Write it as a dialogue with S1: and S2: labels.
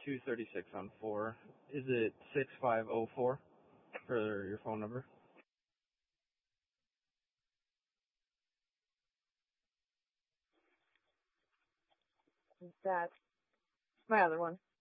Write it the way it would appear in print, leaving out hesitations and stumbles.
S1: 236 on 4. Is it 6504 for your phone number?
S2: That's my other one.